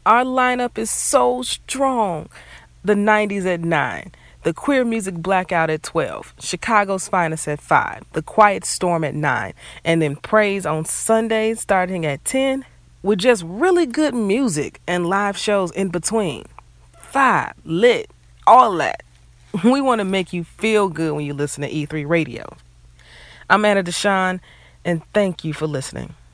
Our lineup is so strong. The 90s at 9. The Queer Music Blackout at 12. Chicago's Finest at 5. The Quiet Storm at 9. And then Praise on Sundays starting at 10. With just really good music and live shows in between. 5. Lit. All that. We want to make you feel good when you listen to E3 Radio. I'm Anna Deshawn, and thank you for listening.